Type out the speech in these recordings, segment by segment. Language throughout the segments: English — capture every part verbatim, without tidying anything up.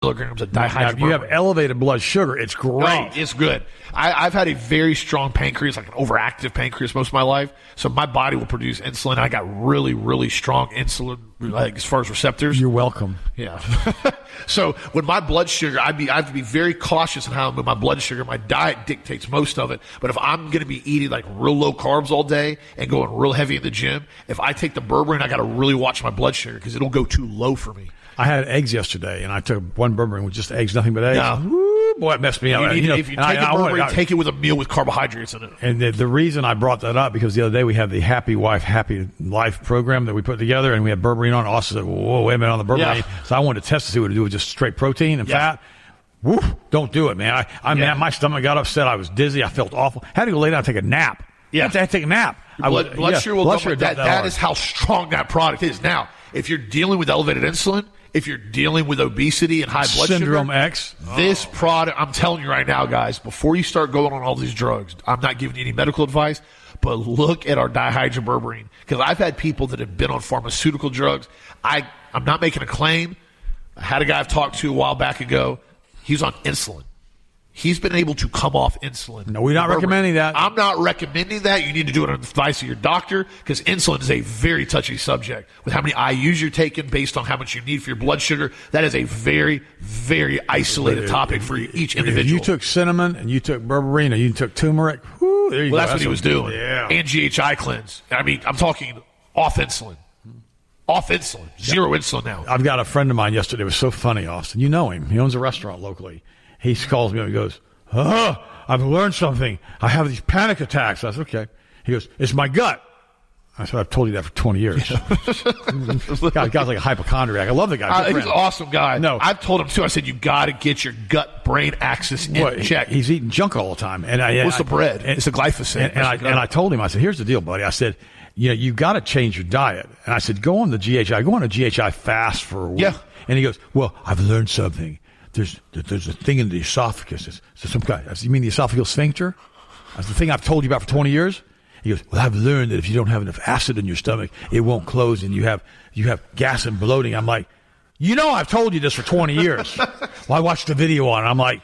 milligrams of Now, dihydroberberine. if you have elevated blood sugar, it's great. Oh, it's good. I, I've had a very strong pancreas, like an overactive pancreas most of my life. So my body will produce insulin. I got really, really strong insulin, like as far as receptors. You're welcome. Yeah. So when my blood sugar, I'd be, I have to be very cautious in how I move my blood sugar. My diet dictates most of it. But if I'm going to be eating like real low carbs all day and going real heavy in the gym, if I take the berberine, I got to really watch my blood sugar because it'll go too low for me. I had eggs yesterday, and I took one berberine with just eggs, nothing but eggs. Yeah. Woo, boy, it messed me up. You need, You know, if you and take I- a I wanted- berberine, I- take it with a meal with carbohydrates in it. And the, the reason I brought that up, because the other day we had the Happy Wife, Happy Life program that we put together, and we had berberine on. Austin said, whoa, wait a minute on the berberine. Yeah. So I wanted to test to see what it do with just straight protein and Yeah. fat. Woof, don't do it, man. I, I Yeah. man, my stomach got upset. I was dizzy. I felt awful. Had to go lay down and take a nap. Yeah. I had to, I had to take a nap. I Blood, was- blood yeah, sugar will blood go sugar up. That, that that hard. is how strong that product is. Now, if you're dealing with elevated insulin, if you're dealing with obesity and high blood Syndrome sugar, X. this product, I'm telling you right now, guys, before you start going on all these drugs, I'm not giving you any medical advice, but look at our dihydroberberine. Because I've had people that have been on pharmaceutical drugs. I, I'm not making a claim. I had a guy I've talked to a while back ago. He's on insulin. He's been able to come off insulin. No, we're not Berberine. recommending that. I'm not recommending that. You need to do it on the advice of your doctor because insulin is a very touchy subject. With how many I U's you're taking based on how much you need for your blood sugar, that is a very, very isolated topic for each individual. If you took cinnamon and you took berberine or you took turmeric, whoo, there you well, go. that's, what he was doing. Yeah. And G H I cleanse. I mean, I'm talking off insulin. Off insulin. Zero insulin now. I've got a friend of mine yesterday. It was so funny, Austin. You know him. He owns a restaurant locally. He calls me up and he goes, oh, I've learned something. I have these panic attacks. I said, okay. He goes, it's my gut. I said, I've told you that for twenty years. guy, guy's like a hypochondriac. I love the guy. Uh, Good he's an friend. awesome guy. No. I've told him, too. I said, you got to get your gut-brain axis in Well, he- check. He's eating junk all the time. And I, What's I, the bread? And, It's a glyphosate. And, and, I, That's and I told him, I said, here's the deal, buddy. I said, you know, you got to change your diet. And I said, go on the G H I. Go on a G H I fast for a week. Yeah. And he goes, well, I've learned something. There's there's a thing in the esophagus. It's, it's some kind. I said, you mean the esophageal sphincter? That's the thing I've told you about for twenty years. He goes, well, I've learned that if you don't have enough acid in your stomach, it won't close, and you have you have gas and bloating. I'm like, you know, I've told you this for twenty years. Well, I watched the video on it. I'm like,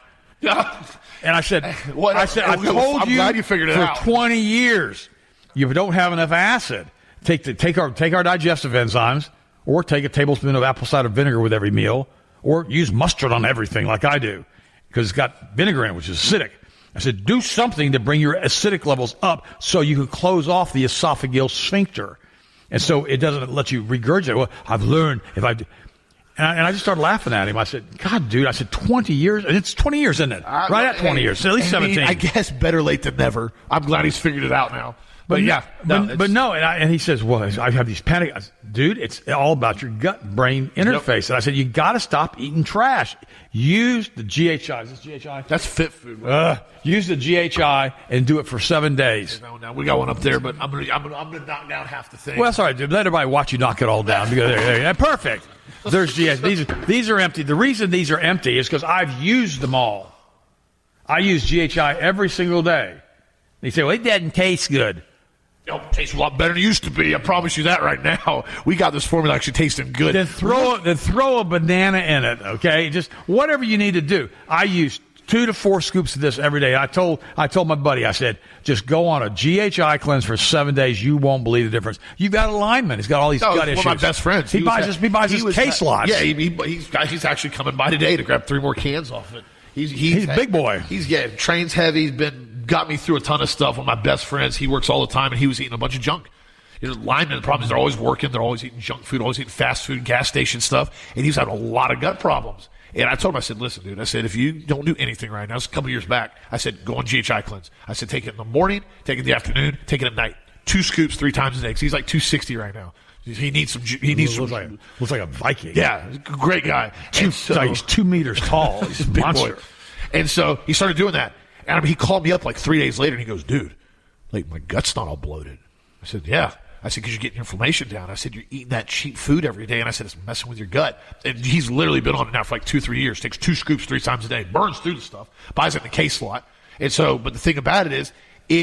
and I said, What- I said, I've I'm told you, glad you figured it for out. twenty years, you don't have enough acid. Take the take our take our digestive enzymes, or take a tablespoon of apple cider vinegar with every meal, or use mustard on everything like I do, because it's got vinegar in it, which is acidic. I said, do something to bring your acidic levels up so you can close off the esophageal sphincter. And so it doesn't let you regurgitate. Well, I've learned if I do. And I, and I just started laughing at him. I said, God, dude, I said, twenty years. And it's twenty years, isn't it? I- right at twenty hey, years. So at least I mean, seventeen. I guess better late than never. I'm glad he's figured it out now. But, yeah. but, no, but no, and, I, and he says, well, I have these panic. I said, dude, it's all about your gut-brain interface. And I said, you got to stop eating trash. Use the G H I. Is this G H I? That's fit food. Uh, use the G H I and do it for seven days. No, no, we got one up there, but I'm gonna, I'm gonna, I'm gonna knock down half the thing. Well, that's all right, dude. Let everybody watch you knock it all down. Because there, there, there. Perfect. There's G H I. These are, these are empty. The reason these are empty is because I've used them all. I use G H I every single day. They say, well, it doesn't taste good. It tastes a lot better than it used to be. I promise you that right now. We got this formula actually tasting good. Then throw then throw a banana in it, okay? Just whatever you need to do. I use two to four scoops of this every day. I told I told my buddy, I said, just go on a G H I cleanse for seven days. You won't believe the difference. You've got a lineman. He's got all these No, gut one issues. of my best friends. He, was buys ha- his he buys he his was case ha- lots. Yeah, he, he, he's he's actually coming by today to grab three more cans off it. He's he's, He's a big boy. He's yeah, trains heavy. He's been got me through a ton of stuff. One of my best friends. He works all the time, and he was eating a bunch of junk. You know, linemen, the problem is they're always working. They're always eating junk food, always eating fast food, gas station stuff. And he's had a lot of gut problems. And I told him, I said, listen, dude, I said, if you don't do anything right now, it's a couple years back, I said, go on G H I cleanse. I said, take it in the morning, take it in the afternoon, take it at night. Two scoops three times a day. 'Cause he's like two sixty right now. He needs some, he needs looks some. like, looks like a Viking. Yeah, great guy. Two, And so- like he's two meters tall. He's a big monster. boy. And so he started doing that. And I mean, he called me up like three days later and he goes, dude, like my gut's not all bloated. I said, yeah. I said, because you're getting inflammation down. I said, you're eating that cheap food every day. And I said, it's messing with your gut. And he's literally been on it now for like two, three years. Takes two scoops three times a day. Burns through the stuff. Buys it in a case lot. And so, but the thing about it is, it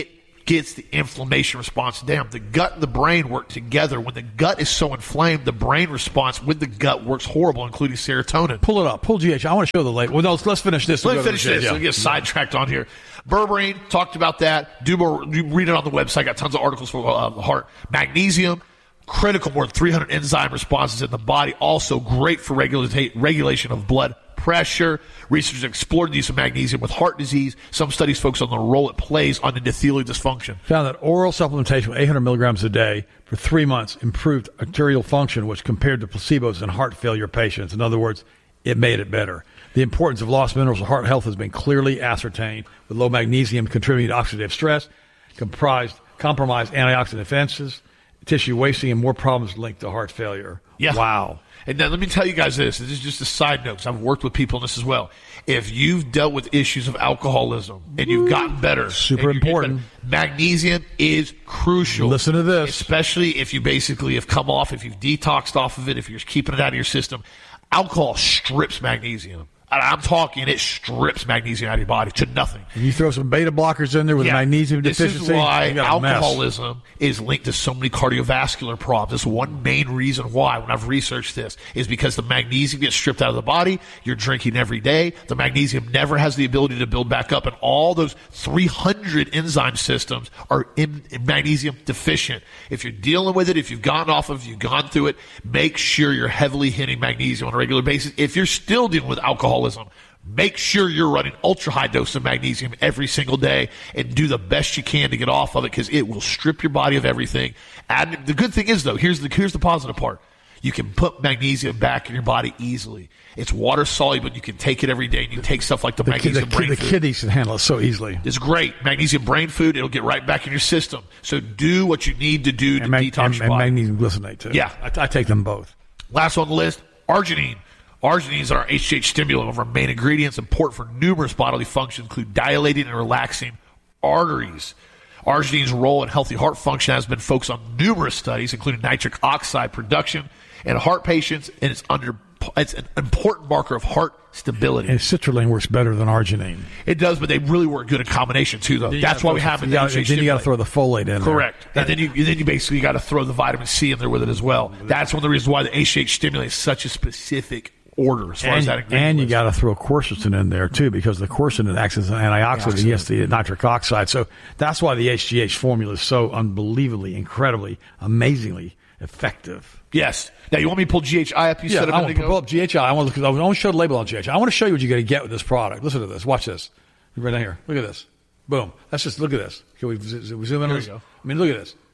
gets the inflammation response down. The gut and the brain work together. When the gut is so inflamed, the brain response with the gut works horrible, including serotonin. Pull it up. Pull G H I. I want to show the late. Well, no, let's, let's finish this. Let's finish this. Yeah. We'll get sidetracked on here. Berberine, talked about that. Do more. Read it on the website. Got tons of articles for uh, the heart. Magnesium, critical. More than three hundred enzyme responses in the body. Also great for regulate, regulation of blood pressure. Researchers explored the use of magnesium with heart disease. Some studies focus on the role it plays on endothelial dysfunction. Found that oral supplementation with eight hundred milligrams a day for three months improved arterial function, which compared to placebos in heart failure patients. In other words, it made it better. The importance of lost minerals to heart health has been clearly ascertained, with low magnesium contributing to oxidative stress, comprised, compromised antioxidant defenses, tissue wasting, and more problems linked to heart failure. Yeah. Wow. And then let me tell you guys this. This is just a side note, because I've worked with people on this as well. If you've dealt with issues of alcoholism and you've gotten better. Super important. Better, magnesium is crucial. Listen to this. Especially if you basically have come off, if you've detoxed off of it, if you're keeping it out of your system. Alcohol strips magnesium. I'm talking, it strips magnesium out of your body to nothing. You throw some beta blockers in there with yeah. magnesium deficiency. This is why alcoholism is linked to so many cardiovascular problems. This is one main reason why, when I've researched this, is because the magnesium gets stripped out of the body. You're drinking every day. The magnesium never has the ability to build back up, and all those three hundred enzyme systems are in, in magnesium deficient. If you're dealing with it, if you've gone off of, you've gone through it, make sure you're heavily hitting magnesium on a regular basis. If you're still dealing with alcoholism, make sure you're running ultra high dose of magnesium every single day and do the best you can to get off of it, because it will strip your body of everything. And the good thing is, though, here's the here's the positive part. You can put magnesium back in your body easily. It's water soluble. You can take it every day, and you take stuff like the, the magnesium the, brain the food. The kidneys can handle it so easily. It's great. Magnesium brain food, it'll get right back in your system. So do what you need to do to and mag- detox and, your body. And magnesium glycinate, too. Yeah. I, I take them both. Last on the list, arginine. Arginine is our H G H stimulant. One of our main ingredients, important for numerous bodily functions, include dilating and relaxing arteries. Arginine's role in healthy heart function has been focused on numerous studies, including nitric oxide production in heart patients, and it's under it's an important marker of heart stability. And citrulline works better than arginine. It does, but they really work good in combination too, though. That's why we have it. Then you got to throw the folate in. Correct. There. And then you then you basically got to throw the vitamin C in there with it as well. That's one of the reasons why the H G H stimulant is such a specific order as far and, as that and you got to throw quercetin in there too, because the quercetin acts as an antioxidant against the nitric oxide. So that's why the H G H formula is so unbelievably, incredibly, amazingly effective. Yes. Now you want me to pull G H I up? You yeah, said a I minute want to ago. pull up G H I. I want to. I want to show the label on G H I. I want to show you what you're going to get with this product. Listen to this. Watch this. Right down here. Look at this. Boom. That's just. Look at this. Can we, z- we zoom in on this? Go. I mean, look at this.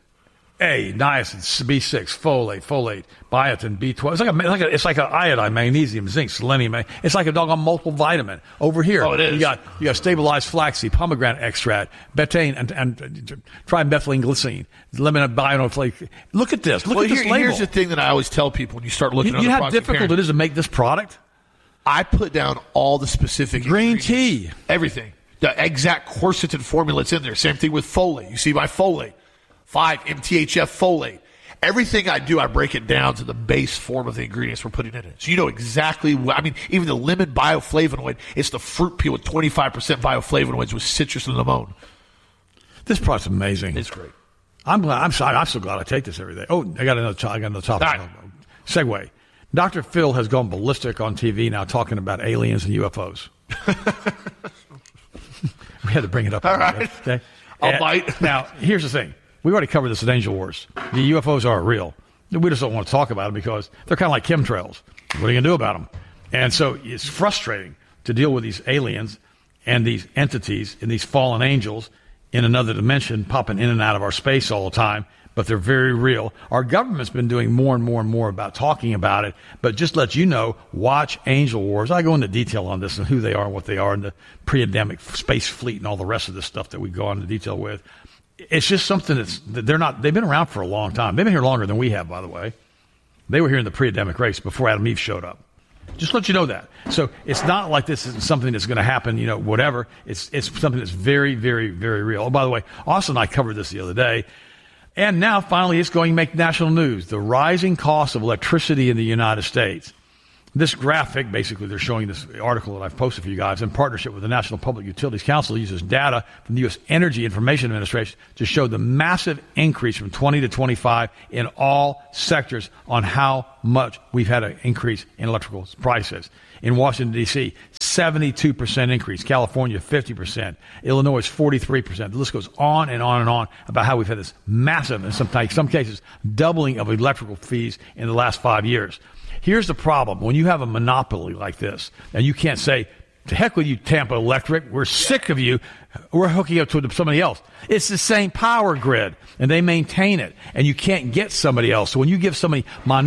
A, niacin, B six, folate, folate, biotin, B twelve. It's like a, like a, it's like a iodine, magnesium, zinc, selenium. It's like a doggone multiple vitamin. Over here, oh, it is. You got you got stabilized flaxseed, pomegranate extract, betaine, and, and trimethylene glycine, lemon bionoflake. Look at this. Look well, at this here, label. Here's the thing that I always tell people when you start looking you, at you know other how products. difficult it is to make this product. I put down all the specific green tea, everything, the exact quercetin formula that's in there. Same thing with folate. You see my folate, five M T H F folate. Everything I do, I break it down to the base form of the ingredients we're putting in it. So you know exactly what, I mean, even the lemon bioflavonoid, it's the fruit peel with twenty-five percent bioflavonoids with citrus and limon. This product's amazing. It's great. I'm glad, I'm sorry, I'm so glad I take this every day. Oh, I got another, I got another topic. Right. Segue. Doctor Phil has gone ballistic on T V now talking about aliens and U F Os. We had to bring it up. All right. Okay? I'll and, bite. Now, here's the thing. We already covered this at Angel Wars. The U F Os are real. We just don't want to talk about them because they're kind of like chemtrails. What are you going to do about them? And so it's frustrating to deal with these aliens and these entities and these fallen angels in another dimension popping in and out of our space all the time, but they're very real. Our government's been doing more and more and more about talking about it, but just let you know, watch Angel Wars. I go into detail on this and who they are and what they are and the pre-Adamic space fleet and all the rest of this stuff that we go into detail with. It's just something that's, they're not, they've been around for a long time. They've been here longer than we have, by the way. They were here in the pre-Adamic race before Adam and Eve showed up. Just let you know that. So it's not like this is something that's going to happen, you know, whatever. It's it's something that's very, very, very real. Oh, by the way, Austin and I covered this the other day. And now, finally, it's going to make national news. The rising cost of electricity in the United States. This graphic, basically, they're showing this article that I've posted for you guys in partnership with the National Public Utilities Council, uses data from the U S Energy Information Administration to show the massive increase from twenty to twenty-five in all sectors on how much we've had an increase in electrical prices. In Washington, D C, seventy-two percent increase. California, fifty percent. Illinois, forty-three percent. The list goes on and on and on about how we've had this massive, in some, some cases, doubling of electrical fees in the last five years. Here's the problem. When you have a monopoly like this, and you can't say, to heck with you, Tampa Electric, we're sick of you, we're hooking up to somebody else. It's the same power grid, and they maintain it, and you can't get somebody else. So when you give somebody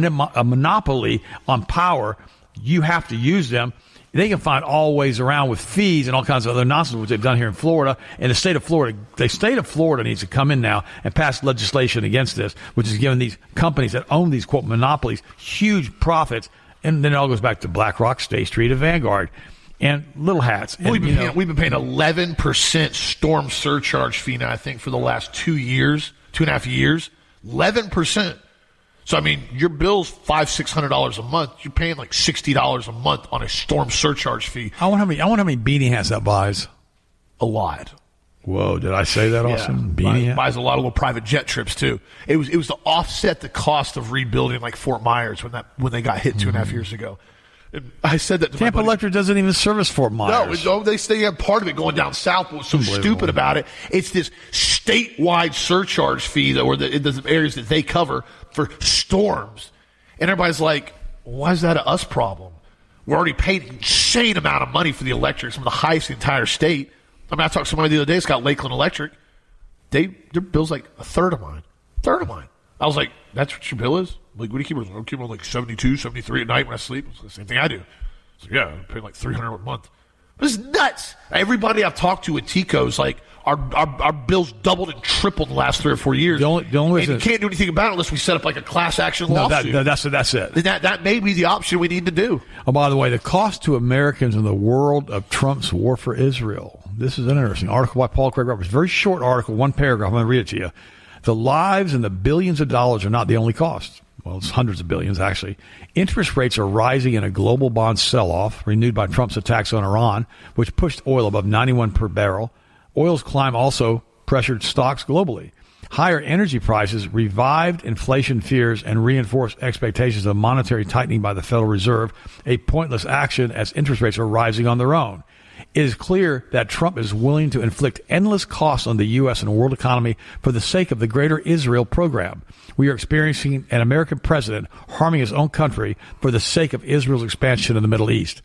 a monopoly on power, you have to use them. They can find all ways around with fees and all kinds of other nonsense, which they've done here in Florida. And the state of Florida, the state of Florida needs to come in now and pass legislation against this, which is giving these companies that own these, quote, monopolies huge profits. And then it all goes back to BlackRock, State Street, and Vanguard, and Little Hats. And, we've, been you know, paying, we've been paying eleven percent storm surcharge fee now, I think, for the last two years, two and a half years. eleven percent. So, I mean, your bill's five, six hundred dollars a month. You're paying like sixty dollars a month on a storm surcharge fee. I wonder how many. I wonder how many beanie hats that buys. A lot. Whoa! Did I say that, Austin? Yeah, beanie hat buys a lot of little private jet trips too. It was it was to offset the cost of rebuilding like Fort Myers when that when they got hit two mm-hmm. and a half years ago. And I said that to Tampa my buddy. Electric doesn't even service Fort Myers. No, they say have part of it going down south. But what's so stupid about it? It's this statewide surcharge fee that, or the, the areas that they cover for storms. And everybody's like, why is that a us problem? We're already paying an insane amount of money for the electric, some of the highest in the entire state. I mean, I talked to somebody the other day that's got Lakeland Electric. They Their bill's like a third of mine. Third of mine. I was like, that's what your bill is? Like, what do you keep on? I keep on like seventy-two, seventy-three at night when I sleep. It's the same thing I do. So yeah, I'm paying like three hundred dollars a month. This is nuts. Everybody I've talked to at T C O is like, our, our our bills doubled and tripled in the last three or four years. The only, the only and you can't do anything about it unless we set up like a class action no, lawsuit. That, that's, that's it. And that, that may be the option we need to do. Oh, by the way, the cost to Americans in the world of Trump's war for Israel. This is an interesting article by Paul Craig Roberts. Very short article, one paragraph. I'm going to read it to you. The lives and the billions of dollars are not the only cost. Well, it's hundreds of billions, actually. Interest rates are rising in a global bond sell-off renewed by Trump's attacks on Iran, which pushed oil above ninety-one per barrel. Oil's climb also pressured stocks globally. Higher energy prices revived inflation fears and reinforced expectations of monetary tightening by the Federal Reserve, a pointless action as interest rates are rising on their own. It is clear that Trump is willing to inflict endless costs on the U S and world economy for the sake of the Greater Israel program. We are experiencing an American president harming his own country for the sake of Israel's expansion in the Middle East.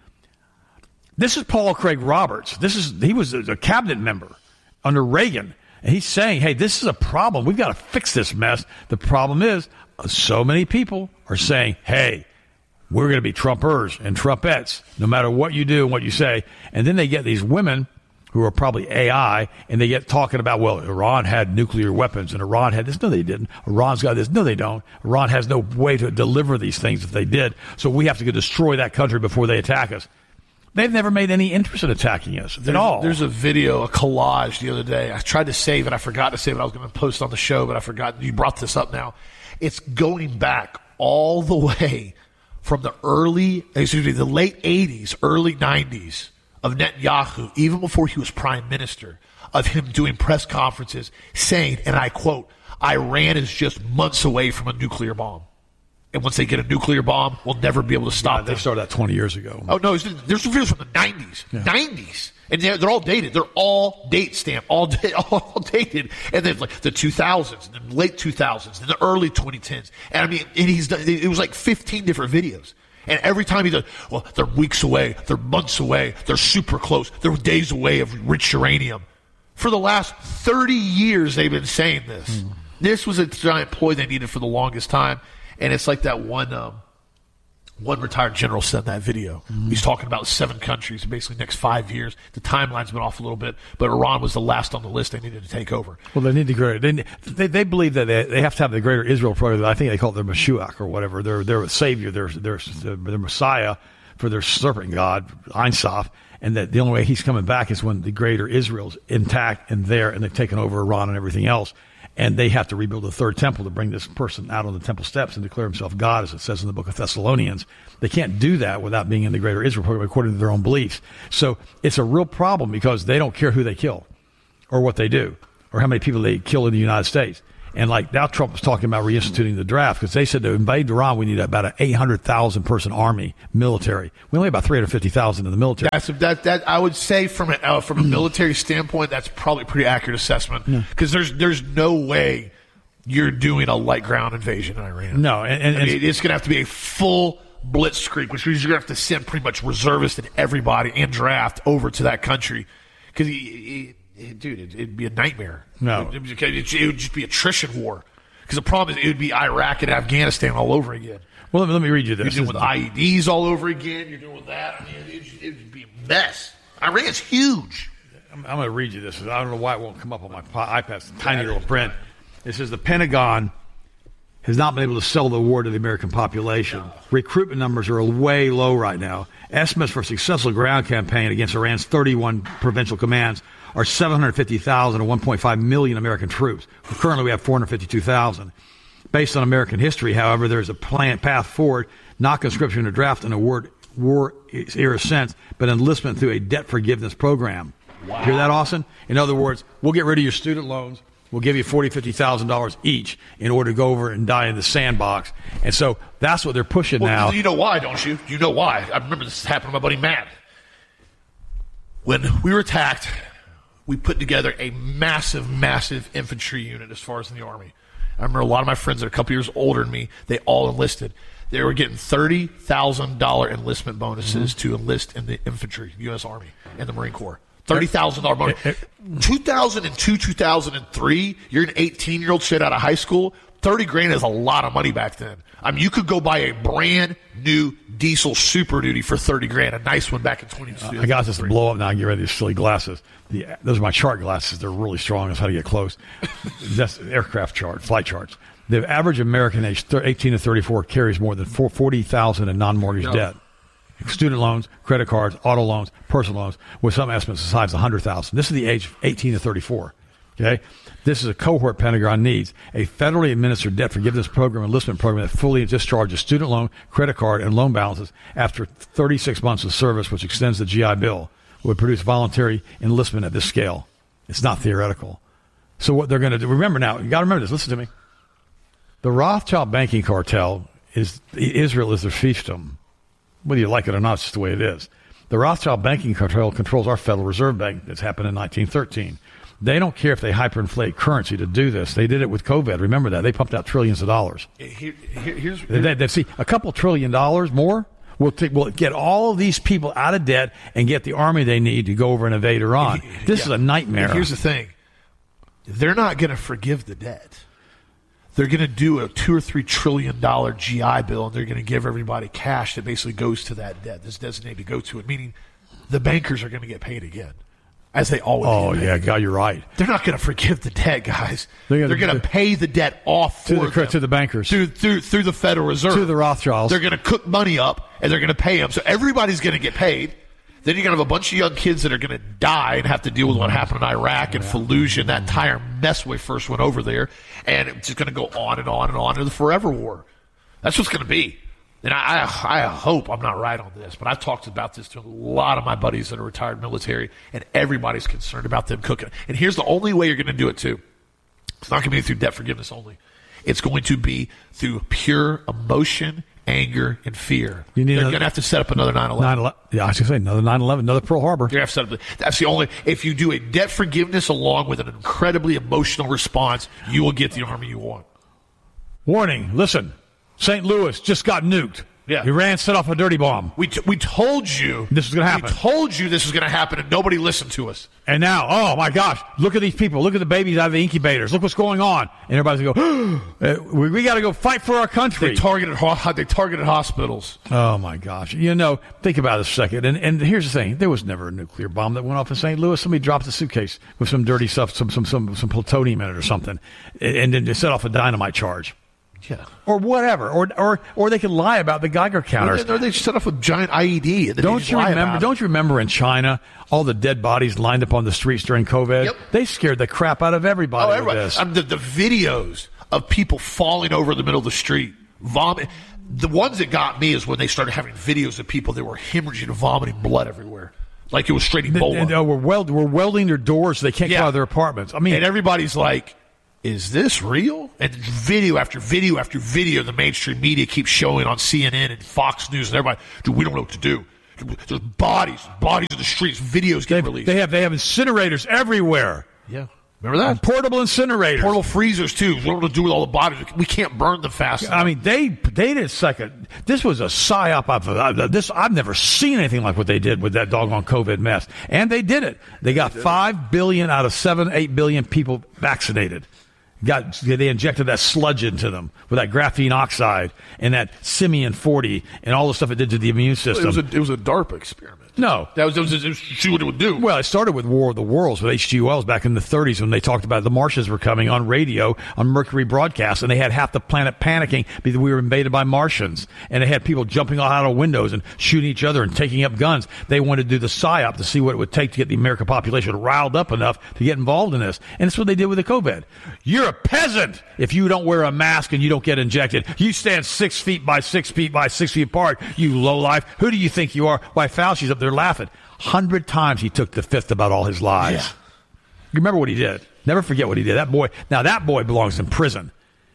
This is Paul Craig Roberts. This is he was a cabinet member under Reagan. And he's saying, hey, this is a problem. We've got to fix this mess. The problem is so many people are saying, hey, we're going to be Trumpers and Trumpettes, no matter what you do and what you say. And then they get these women who are probably A I, and they get talking about, well, Iran had nuclear weapons, and Iran had this. No, they didn't. Iran's got this. No, they don't. Iran has no way to deliver these things if they did. So we have to go destroy that country before they attack us. They've never made any interest in attacking us at there's, all. There's a video, a collage the other day. I tried to save it. I forgot to save it. I was going to post on the show, but I forgot. You brought this up now. It's going back all the way from the early, excuse me, the late eighties, early nineties of Netanyahu, even before he was prime minister, of him doing press conferences saying, and I quote, Iran is just months away from a nuclear bomb. And once they get a nuclear bomb, we'll never be able to stop yeah, them. They started that twenty years ago. Oh, no, there's videos from the nineties. Yeah. nineties. And they're, they're all dated. They're all date stamped, all, da- all dated. And then like the two thousands, and the late two thousands, and the early twenty tens. And I mean, and he's done, it was like fifteen different videos. And every time he does, well, they're weeks away, they're months away, they're super close, they're days away of rich uranium. For the last thirty years, they've been saying this. Mm. This was a giant ploy they needed for the longest time. And it's like that one um, one retired general said in that video. Mm. He's talking about seven countries, basically next five years. The timeline's been off a little bit, but Iran was the last on the list they needed to take over. Well, they need to greater. They, they they believe that they, they have to have the Greater Israel program. I think they call it their Mashiach or whatever. Their their savior, their their their Messiah for their serpent god, Ein Sof. And that the only way he's coming back is when the Greater Israel's intact and there, and they've taken over Iran and everything else. And they have to rebuild the third temple to bring this person out on the temple steps and declare himself God, as it says in the book of Thessalonians. They can't do that without being in the Greater Israel program according to their own beliefs. So it's a real problem because they don't care who they kill or what they do or how many people they kill in the United States. And like now Trump was talking about reinstituting the draft because they said to invade Iran, we need about an eight hundred thousand person army, military. We only have about three hundred fifty thousand in the military. That's a, that, that I would say from a, uh, from a military standpoint, that's probably a pretty accurate assessment because yeah. there's there's no way you're doing a light ground invasion in Iran. No, and, and, I mean, it's going to have to be a full blitzkrieg, which means you're going to have to send pretty much reservists and everybody and draft over to that country because dude, it'd, it'd be a nightmare. No. It, it, it, it would just be attrition war. Because the problem is it would be Iraq and Afghanistan all over again. Well, let me, let me read you this. You're doing with I E Ds all over again. You're doing with that. I mean, it, it would be a mess. Iran's huge. I'm, I'm going to read you this. I don't know why it won't come up on my iPad. It's a tiny little print. It says the Pentagon has not been able to sell the war to the American population. No. Recruitment numbers are way low right now. Estimates for a successful ground campaign against Iran's thirty-one provincial commands are seven hundred fifty thousand and one point five million American troops. Currently, we have four hundred fifty-two thousand. Based on American history, however, there is a plan, path forward, not conscription or draft in a war, war era sense, but enlistment through a debt forgiveness program. Wow. Hear that, Austin? In other words, we'll get rid of your student loans. We'll give you forty thousand dollars, fifty thousand dollars each in order to go over and die in the sandbox. And so that's what they're pushing well, now. You know why, don't you? You know why. I remember this happened to my buddy Matt. When we were attacked, we put together a massive, massive infantry unit as far as in the Army. I remember a lot of my friends that are a couple years older than me, they all enlisted. They were getting thirty thousand dollars enlistment bonuses mm-hmm. to enlist in the infantry, U S Army, and the Marine Corps. thirty thousand dollars bonus. two thousand two, two thousand three, you're an eighteen-year-old straight out of high school. thirty grand is a lot of money back then. I mean, you could go buy a brand new diesel Super Duty for thirty grand, a nice one back in twenty-two. I got this to blow up now and get rid of these silly glasses. The, those are my chart glasses. They're really strong. That's how to get close. That's aircraft chart, flight charts. The average American age eighteen to thirty-four carries more than forty thousand in non-mortgage no. debt. Student loans, credit cards, auto loans, personal loans, with some estimates as high as one hundred thousand. This is the age of eighteen to thirty-four. Okay? This is a cohort Pentagon needs. A federally administered debt forgiveness program, enlistment program that fully discharges student loan, credit card, and loan balances after thirty-six months of service, which extends the G I Bill, would produce voluntary enlistment at this scale. It's not theoretical. So what they're going to do, remember now, you got to remember this, listen to me. The Rothschild banking cartel is, Israel is their fiefdom. Whether you like it or not, it's just the way it is. The Rothschild banking cartel controls our Federal Reserve Bank. That's happened in nineteen thirteen. They don't care if they hyperinflate currency to do this. They did it with COVID. Remember that. They pumped out trillions of dollars. Here, here, here's, they, they, they, see, a couple trillion dollars more will take, will get all of these people out of debt and get the army they need to go over and invade Iran. This yeah. is a nightmare. And here's the thing. They're not going to forgive the debt. They're going to do a two or three trillion dollar G I Bill, and they're going to give everybody cash that basically goes to that debt. That's designated to go to it, meaning the bankers are going to get paid again, as they always. Oh yeah, God, you're right. They're not going to forgive the debt, guys. They're, they're going to pay the debt off to for the them, to the bankers through through through the Federal Reserve, to the Rothschilds. They're going to cook money up, and they're going to pay them. So everybody's going to get paid. Then you're going to have a bunch of young kids that are going to die and have to deal with what happened in Iraq and Fallujah and that entire mess when we first went over there. And it's just going to go on and on and on to the forever war. That's what's going to be. And I, I, I hope I'm not right on this, but I've talked about this to a lot of my buddies that are retired military, and everybody's concerned about them cooking. And here's the only way you're going to do it, too. It's not going to be through debt forgiveness only. It's going to be through pure emotion, anger, and fear. You need They're going to have to set up another nine eleven. Yeah, I was going to say another nine eleven, another Pearl Harbor. You're going to have to set up. That's the only. If you do a debt forgiveness along with an incredibly emotional response, you will get the army you want. Warning, listen. Saint Louis just got nuked. Yeah. Iran set off a dirty bomb. We t- we told you this was going to happen. We told you this was going to happen, and nobody listened to us. And now, oh my gosh, look at these people. Look at the babies out of the incubators. Look what's going on. And everybody's going to go, we, we got to go fight for our country. They targeted they targeted hospitals. Oh my gosh. You know, think about it a second. And and here's the thing: there was never a nuclear bomb that went off in Saint Louis. Somebody dropped a suitcase with some dirty stuff, some some some some plutonium in it or something, and then they set off a dynamite charge. Yeah. Or whatever. Or or or they could lie about the Geiger counters. Or they, or they set off a giant I E D. And then don't you remember? Don't you remember in China all the dead bodies lined up on the streets during COVID? Yep. They scared the crap out of everybody. Oh, with everybody. this. I mean, the, the videos of people falling over in the middle of the street, vomit. The ones that got me is when they started having videos of people that were hemorrhaging and vomiting blood everywhere, like it was straight Ebola. And, and, uh, we're, weld, we're welding their doors so they can't Yeah. get out of their apartments. I mean, and everybody's like, is this real? And video after video after video, the mainstream media keeps showing on C N N and Fox News and everybody, dude, we don't know what to do. There's bodies, bodies in the streets, videos get they, released. they have they have incinerators everywhere. Yeah. Remember that? Portable incinerators. Portable freezers, too. We don't know what to do with all the bodies. We can't burn them fast enough. I mean, they they did second. This was a psyop. I've, this I've never seen anything like what they did with that doggone COVID mess. And they did it. They got five billion out of seven, eight billion people vaccinated. Got they injected that sludge into them with that graphene oxide and that Simian forty and all the stuff it did to the immune system. It was a, it was a DARPA experiment. No. That was, that was just to see what it would do. Well, it started with War of the Worlds with H G Wells back in the thirties when they talked about the Martians were coming on radio, on Mercury broadcasts, and they had half the planet panicking because we were invaded by Martians. And they had people jumping out of windows and shooting each other and taking up guns. They wanted to do the PSYOP to see what it would take to get the American population riled up enough to get involved in this. And that's what they did with the COVID. You're a peasant if you don't wear a mask and you don't get injected. You stand six feet by six feet by six feet apart, you lowlife. Who do you think you are? Why, Fauci's up there laughing. Hundred times he took the fifth about all his lies. Yeah. You remember what he did. Never forget what he did. That boy, now that boy belongs in prison.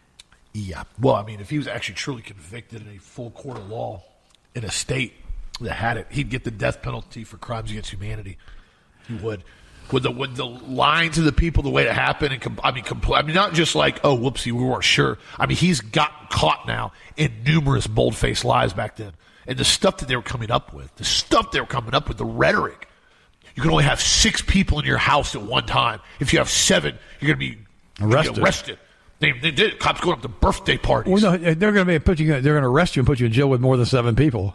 Yeah. Well, I mean, if he was actually truly convicted in a full court of law in a state that had it, he'd get the death penalty for crimes against humanity. He would. With the with the lying to the people the way it happened, and com- I mean, compl- I mean, not just like, oh, whoopsie, we weren't sure. I mean, he's got caught now in numerous bold-faced lies back then. And the stuff that they were coming up with, the stuff they were coming up with, the rhetoric. You can only have six people in your house at one time. If you have seven, you're going to be arrested. Be arrested. They, they did. Cops going up to birthday parties. Well, no, they're going to be put you. They're going to arrest you and put you in jail with more than seven people.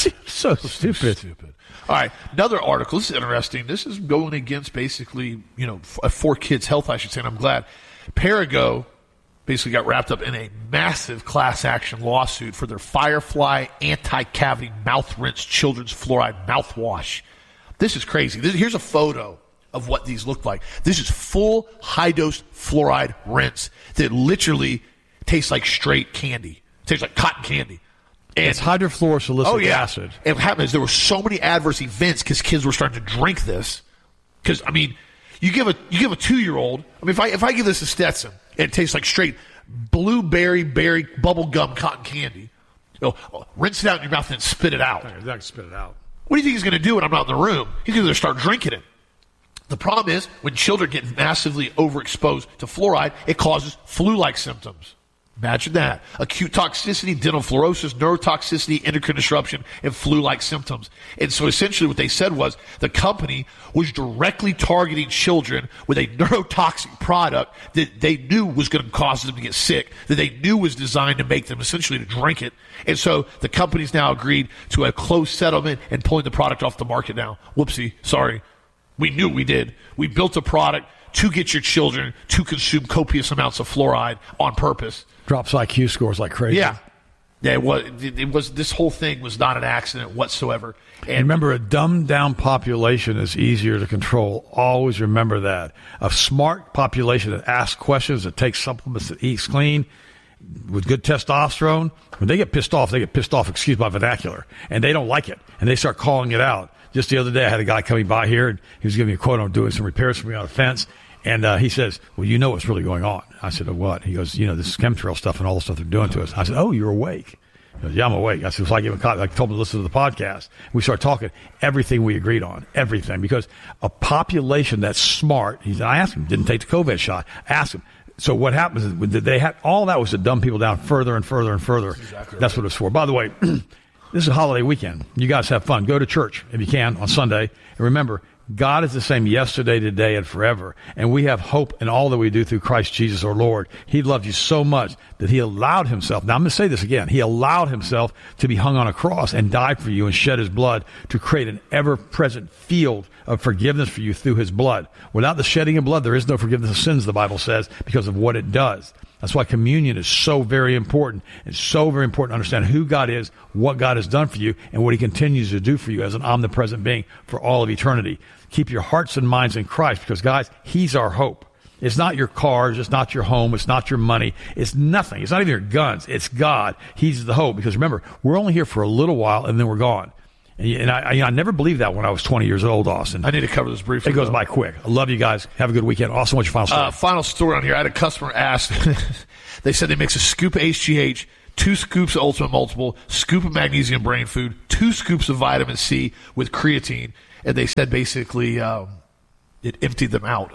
so stupid. Stupid. All right, another article. This is interesting. This is going against basically, you know, for kids' health, I should say. And I'm glad. Perrigo basically got wrapped up in a massive class action lawsuit for their Firefly anti-cavity mouth rinse children's fluoride mouthwash. This is crazy. This, here's a photo of what these look like. This is full high-dose fluoride rinse that literally tastes like straight candy. It tastes like cotton candy. And, it's hydrofluorosilicic oh, yeah. acid. And what happened is there were so many adverse events because kids were starting to drink this. Because, I mean, you give a you give a two-year-old, I mean, if I if I give this to Stetson, and it tastes like straight blueberry, berry, bubble gum, cotton candy, you know, rinse it out in your mouth and then spit it out. Exactly, spit it out. What do you think he's going to do when I'm not in the room? He's going to start drinking it. The problem is when children get massively overexposed to fluoride, it causes flu-like symptoms. Imagine that. Acute toxicity, dental fluorosis, neurotoxicity, endocrine disruption, and flu-like symptoms. And so essentially what they said was the company was directly targeting children with a neurotoxic product that they knew was going to cause them to get sick, that they knew was designed to make them essentially to drink it. And so the company's now agreed to a closed settlement and pulling the product off the market now. Whoopsie, sorry. We knew we did. We built a product to get your children to consume copious amounts of fluoride on purpose. Drops I Q scores like crazy. Yeah. Yeah, it was, it was, this whole thing was not an accident whatsoever. And remember, a dumbed down population is easier to control. Always remember that. A smart population that asks questions, that takes supplements, that eats clean, with good testosterone, when they get pissed off, they get pissed off, excuse my vernacular, and they don't like it, and they start calling it out. Just the other day, I had a guy coming by here, and he was giving me a quote on doing some repairs for me on a fence. And uh, he says, well, you know what's really going on. I said, oh, what? He goes, you know, this chemtrail stuff and all the stuff they're doing to us. I said, oh, you're awake. He goes, yeah, I'm awake. I said, so I gave him, I told him to listen to the podcast. We started talking everything we agreed on, everything. Because a population that's smart, he said, I asked him, didn't take the COVID shot. I asked him. So what happens is they had, all that was to dumb people down further and further and further. That's, exactly right. That's what it's for. By the way, this is a holiday weekend. You guys have fun. Go to church if you can on Sunday. And remember, God is the same yesterday, today, and forever. And we have hope in all that we do through Christ Jesus our Lord. He loved you so much that he allowed himself. Now I'm going to say this again. He allowed himself to be hung on a cross and die for you and shed his blood to create an ever-present field of forgiveness for you through his blood. Without the shedding of blood, there is no forgiveness of sins, the Bible says, because of what it does. That's why communion is so very important. It's so very important to understand who God is, what God has done for you, and what he continues to do for you as an omnipresent being for all of eternity. Keep your hearts and minds in Christ because, guys, he's our hope. It's not your cars. It's not your home. It's not your money. It's nothing. It's not even your guns. It's God. He's the hope. Because remember, we're only here for a little while and then we're gone. And I, I, I never believed that when I was twenty years old, Austin. I need to cover this briefly. It goes though. by quick. I love you guys. Have a good weekend. Austin, what's your final story? Uh, final story on here. I had a customer ask. They said they mix a scoop of H G H, two scoops of Ultimate Multiple, scoop of magnesium brain food, two scoops of vitamin C with creatine. And they said basically um, it emptied them out.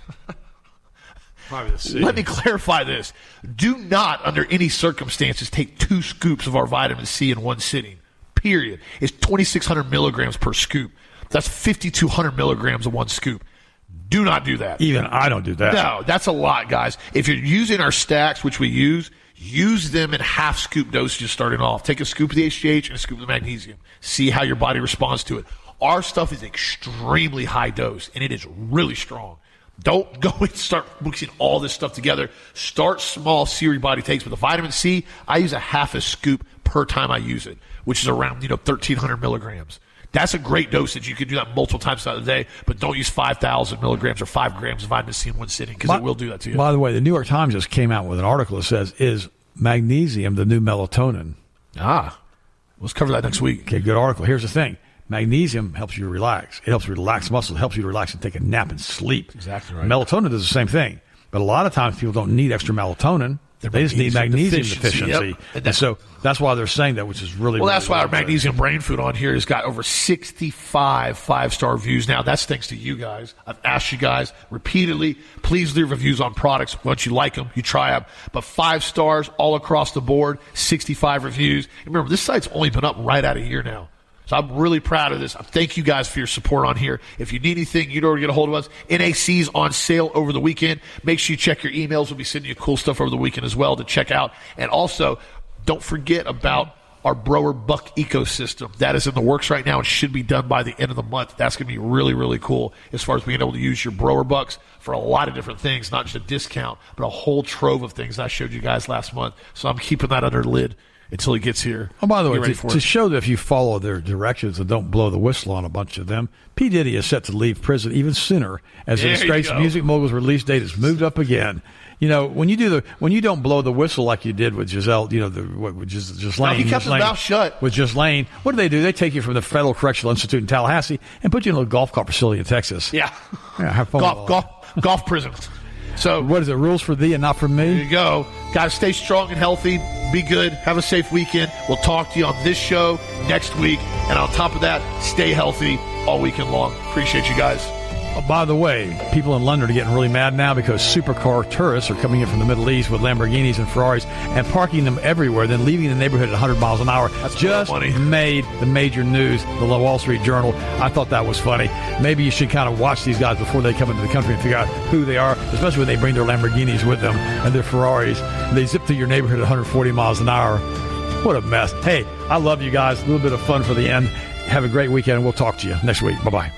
Probably the C. Let me clarify this. Do not, under any circumstances, take two scoops of our vitamin C in one sitting. Period. It's twenty-six hundred milligrams per scoop. That's fifty-two hundred milligrams of one scoop. Do not do that. Even I don't do that. No, that's a lot, guys. If you're using our stacks, which we use, use them in half scoop dosages starting off. Take a scoop of the H G H and a scoop of the magnesium. See how your body responds to it. Our stuff is extremely high dose, and it is really strong. Don't go and start mixing all this stuff together. Start small, see what your body takes. With the vitamin C, I use a half a scoop per time I use it, which is around, you know, thirteen hundred milligrams. That's a great dosage. You can do that multiple times throughout the day, but don't use five thousand milligrams or five grams of vitamin C in one sitting because it will do that to you. By the way, the New York Times just came out with an article that says, is magnesium the new melatonin? Ah, let's cover that next week. Okay, good article. Here's the thing. Magnesium helps you relax. It helps you relax muscles. It helps you to relax and take a nap and sleep. Exactly right. Melatonin does the same thing. But a lot of times people don't need extra melatonin. They're they just need magnesium deficiency. deficiency. Yep. And, And so that's why they're saying that, which is really, Well, really that's why our well done. magnesium brain food on here has got over sixty-five five-star reviews now. That's thanks to you guys. I've asked you guys repeatedly, please leave reviews on products. Once you like them, you try them. But five stars all across the board, sixty-five reviews. Remember, this site's only been up right at a year now. So I'm really proud of this. Thank you guys for your support on here. If you need anything, you know where to get a hold of us. N A C's on sale over the weekend. Make sure you check your emails. We'll be sending you cool stuff over the weekend as well to check out. And also, don't forget about our Broer Buck ecosystem. That is in the works right now and should be done by the end of the month. That's going to be really, really cool as far as being able to use your Broer Bucks for a lot of different things, not just a discount, but a whole trove of things I showed you guys last month. So I'm keeping that under the lid until he gets here. Oh, by the way, Get ready to, for to it. show that if you follow their directions and don't blow the whistle on a bunch of them, P. Diddy is set to leave prison even sooner as the There you disgraced go. music mogul's release date is moved up again. You know, when you do the when you don't blow the whistle like you did with Giselle, you know, the what with Gis, Ghislaine, No, he kept his Ghislaine- mouth shut. With Ghislaine, what do they do? They take you from the Federal Correctional Institute in Tallahassee and put you in a little golf cart facility in Texas. Yeah. Yeah, have fun. with all golf, that. golf, golf prison. So What is it? Rules for thee and not for there me? you go. Guys, stay strong and healthy. Be good. Have a safe weekend. We'll talk to you on this show next week. And on top of that, stay healthy all weekend long. Appreciate you guys. Oh, by the way, people in London are getting really mad now because supercar tourists are coming in from the Middle East with Lamborghinis and Ferraris and parking them everywhere, then leaving the neighborhood at one hundred miles an hour. That's just money. made the major news, the Wall Street Journal. I thought that was funny. Maybe you should kind of watch these guys before they come into the country and figure out who they are, especially when they bring their Lamborghinis with them and their Ferraris. They zip through your neighborhood at one hundred forty miles an hour. What a mess. Hey, I love you guys. A little bit of fun for the end. Have a great weekend. We'll talk to you next week. Bye-bye.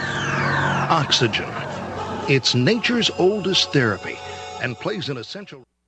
Oxygen. It's nature's oldest therapy and plays an essential